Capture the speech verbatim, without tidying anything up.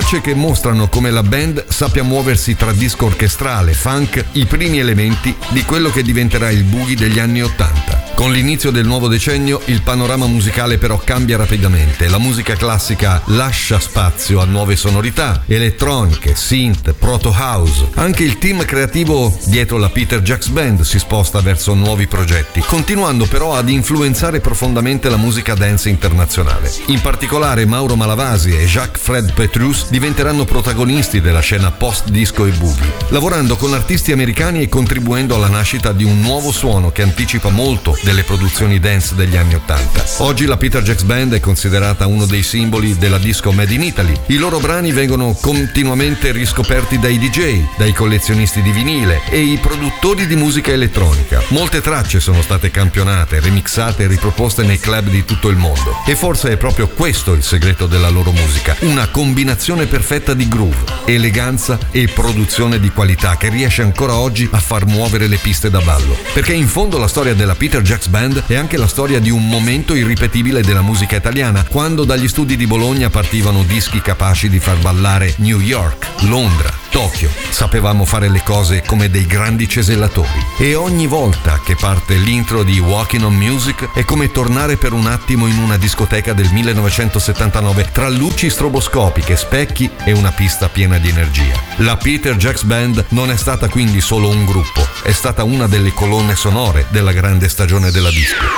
tracce che mostrano come la band sappia muoversi tra disco orchestrale, funk, i primi elementi di quello che diventerà il boogie degli anni ottanta. Con l'inizio del nuovo decennio il panorama musicale però cambia rapidamente. La musica classica lascia spazio a nuove sonorità, elettroniche, synth, proto house. Anche il team creativo dietro la Peter Jacks Band si sposta verso nuovi progetti, continuando però ad influenzare profondamente la musica dance internazionale. In particolare Mauro Malavasi e Jacques Fred Petrus diventeranno protagonisti della scena post-disco e boogie, lavorando con artisti americani e contribuendo alla nascita di un nuovo suono che anticipa molto delle produzioni dance degli anni ottanta. Oggi la Peter Jacks Band è considerata uno dei simboli della disco Made in Italy. I loro brani vengono continuamente riscoperti dai D J, dai collezionisti di vinile e i produttori di musica elettronica. Molte tracce sono state campionate, remixate e riproposte nei club di tutto il mondo. E forse è proprio questo il segreto della loro musica, una combinazione perfetta di groove, eleganza e produzione di qualità che riesce ancora oggi a far muovere le piste da ballo. Perché in fondo la storia della Peter Jacks Band è anche la storia di un momento irripetibile della musica italiana, quando dagli studi di Bologna partivano dischi capaci di far ballare New York, Londra, Tokyo. Sapevamo fare le cose come dei grandi cesellatori. E ogni volta che parte l'intro di Walking on Music è come tornare per un attimo in una discoteca del millenovecentosettantanove tra luci stroboscopiche, specchi e una pista piena di energia. La Peter Jacks Band non è stata quindi solo un gruppo, è stata una delle colonne sonore della grande stagione della disco.